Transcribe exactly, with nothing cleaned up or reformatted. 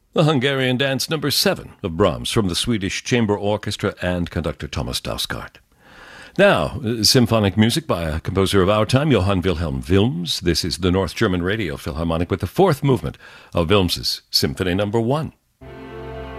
The Hungarian Dance Number seven of Brahms from the Swedish Chamber Orchestra and conductor Thomas Dausgaard. Now, uh, symphonic music by a composer of our time, Johann Wilhelm Wilms. This is the North German Radio Philharmonic with the fourth movement of Wilms's Symphony Number one.